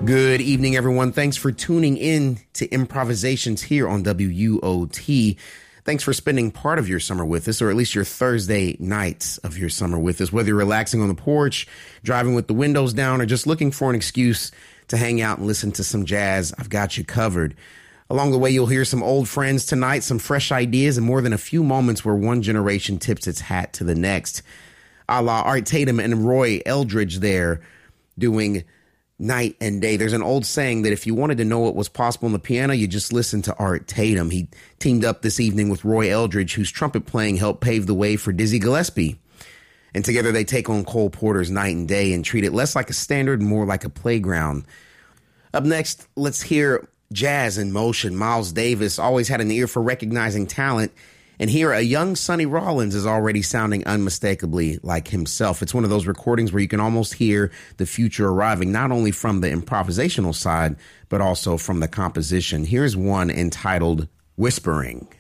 Good evening, everyone. Thanks for tuning in to Improvisations here on WUOT. Thanks for spending part of your summer with us, or at least your Thursday nights of your summer with us, whether you're relaxing on the porch, driving with the windows down, or just looking for an excuse to hang out and listen to some jazz. I've got you covered. Along the way, you'll hear some old friends tonight, some fresh ideas, and more than a few moments where one generation tips its hat to the next. A la Art Tatum and Roy Eldridge there doing Night and Day. There's an old saying that if you wanted to know what was possible on the piano, you just listen to Art Tatum. He teamed up this evening with Roy Eldridge, whose trumpet playing helped pave the way for Dizzy Gillespie. And together they take on Cole Porter's Night and Day and treat it less like a standard, more like a playground. Up next, let's hear Jazz in Motion. Miles Davis always had an ear for recognizing talent, and here a young Sonny Rollins is already sounding unmistakably like himself. It's one of those recordings where you can almost hear the future arriving, not only from the improvisational side, but also from the composition. Here's one entitled Whispering.